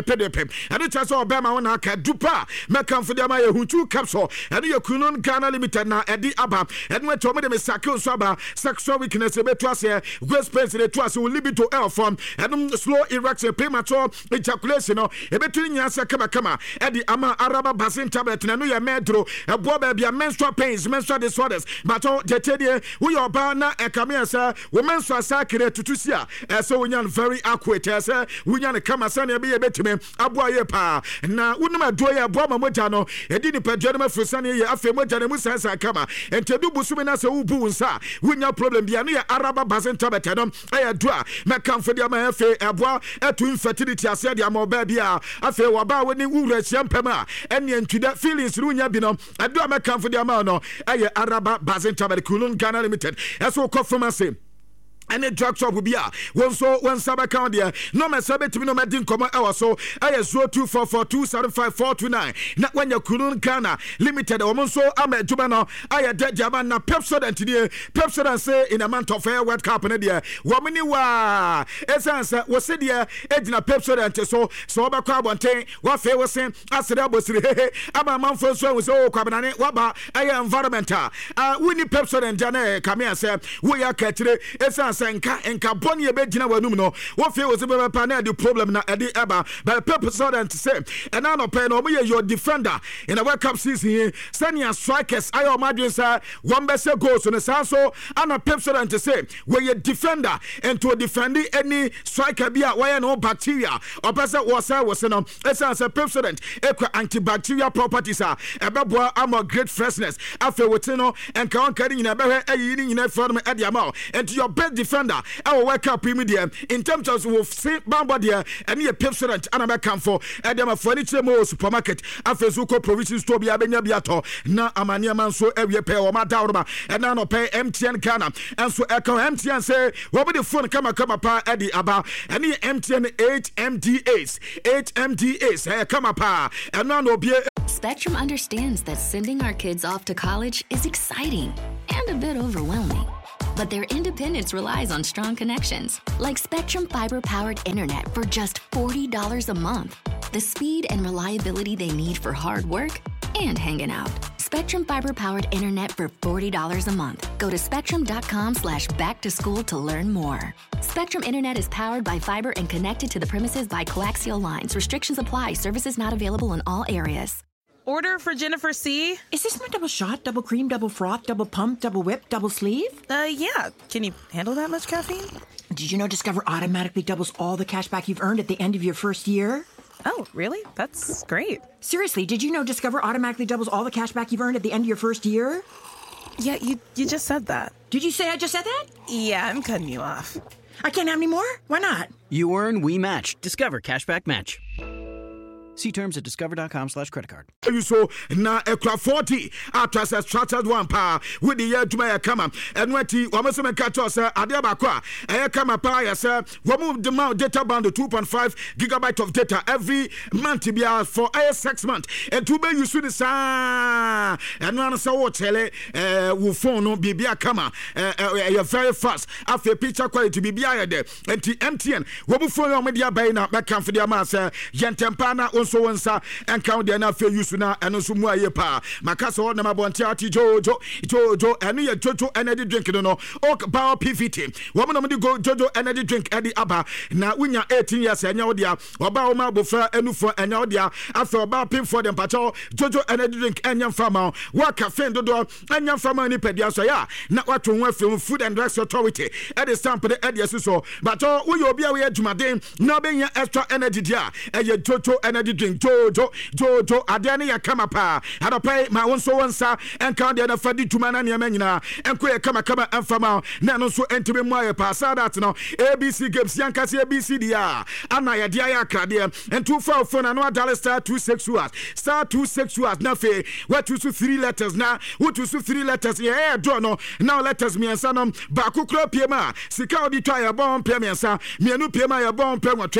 pedepem and it has all bema wana ka dupa meka for dem aye hunchu capsule and you Kulon Ghana Limited na edi aba and when to me dem sakio so aba sexual weakness e beto ase grace pains de to ase libido air form and slow erection premature ejaculation no e beto nya ase kama edi ama araba basin tablet na no ye medro e bo ba bia menstrual pains menstrual disorders but jetedie we your ba na e kame ase wo menstrual sakire tutusia so we nyan very accurate ase we nyan kama sane e be betime abo aye pa na wonum adoye abo mamoja no edi ni padwa no afusane ye afi moja na musansa kama entedu busumi na se ubu nsa wonya problem bia no ya araba basin tablet no aya doa mekamfo dia ma afi abo etu infertility ase dia ma oba bia afi wo ba woni wura chiampam a ene entwida feelings runya bi no adoa mekamfo dia ma no aya araba basin tablet Kulon Ghana Limited eso ko pharmacy and a drug shop will be one sub account there. No, my sabbat to me no matin come out so I 0244275429. Not when you're Kulon Ghana Limited or so I'm a Jubano. I a dead Jaman na Pepsodent today. Pepsodent say in a month of fair wet carpenter there. Womani wa essence was said here Edna Pepsodent so about carbon tank. What fair was saying? I said I was I'm a month for so was all carbon waba I am environmental. We need Pepsodent Jane come here say we are catching essence. Enka boni ebe gina wanum no wo fe wo se be pa na the problem na ede eba but purpose to say and now no pay no me your defender in a World Cup season here senior strikers ayo madwen say one be say goals on so ana pepsodent to say we your defender and to defend any striker bia why no bacteria or person was no essence pepsodent equal antibacterial properties are ebeboa am great freshness after wotino and kan kan nyina be hwe ayi ni nyina from e dia ma and your best defender our World Cup premium in terms of bamba there and your pepsodent anaba come for edema furniture mo supermarket afezuko provision store bia benya biato na amania man so ewie pay o madawroma and now no pay MTN Ghana and so MTN say what be the phone kama pa edi aba and MTN 8 MDAs kama pa and now no be Spectrum understands that sending our kids off to college is exciting and a bit overwhelming. But their independence relies on strong connections, like Spectrum fiber-powered internet for just $40 a month. The speed and reliability they need for hard work and hanging out. Spectrum fiber-powered internet for $40 a month. Go to spectrum.com/back-to-school to learn more. Spectrum internet is powered by fiber and connected to the premises by coaxial lines. Restrictions apply. Services not available in all areas. Order for Jennifer C. Is this my double shot, double cream, double froth, double pump, double whip, double sleeve? Yeah. Can you handle that much caffeine? Did you know Discover automatically doubles all the cash back you've earned at the end of your first year? Oh, really? That's great. Seriously, did you know Discover automatically doubles all the cash back you've earned at the end of your first year? Yeah, you just said that. Did you say I just said that? Yeah, I'm cutting you off. I can't have any more? Why not? You earn, we match. Discover Cashback Match. See terms at discover.com/creditcard. You so na ekra 40 after a structured one power with the year to my come and when ti o me catch us ade ba kwa e kama pa ya say we move the amount data band 2.5 gigabyte of data every month be for 6 months and to be you should sa and one say what tele wo phone no bibia kama you very fast after picture quality bibia there and MTN we bu phone o me dia buy na back can for the man say yentempa na so onsa and count the na fe use na eno so mu aye pa makasa ho na mabonte ati jojo eno ye jojo energy drink no ok power PVT wo mo no de go jojo energy drink edi aba na wunya 18 years enya wo dia oba wo ma bofra enufo enya wo dia afa oba pin for them pacho jojo energy drink enya fama wa caffeine dodo enya fama ni pedia so ya na wato ho afem food and drugs authority e dey stamp the edi so but wo ye obi a we adwumaden na obenya extra energy dia e ye jojo energy drink jojo adene ya kama pa adopai ma wonso wonsa enka de na fadi tuma na ne manyina enko ye kama enfama na no so entime mu aye pa sa that no ABC games yankase ABC dia ana ya dia ya krade and 244 na no dial star 262 na fe what to 3 letters na what to 3 letters ye do no now letters me ansa no ba kokro pie ma sika odi twa ya bon pie me ansa mienu pie ma ya bon pie